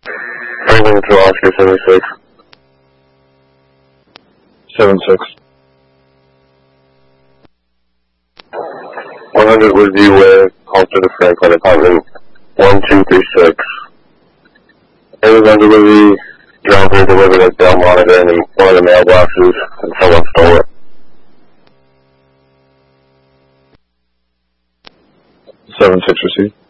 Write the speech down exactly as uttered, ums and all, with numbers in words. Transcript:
Franklin to Oscar seventy-six. seven six. one hundred Woodview Way, Halter to Franklin, apartment one two three six. Amazon delivery, driver delivered at Del Monitor in one of the mailboxes, and someone stole it. seven six received.